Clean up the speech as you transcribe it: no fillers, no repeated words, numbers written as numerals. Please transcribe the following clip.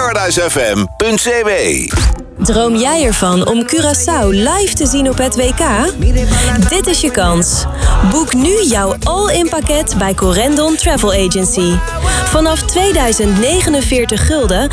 paradisefm.cw. Droom jij ervan om Curaçao live te zien op het WK? Dit is je kans. Boek nu jouw all-in pakket bij Corendon Travel Agency. Vanaf 2049 gulden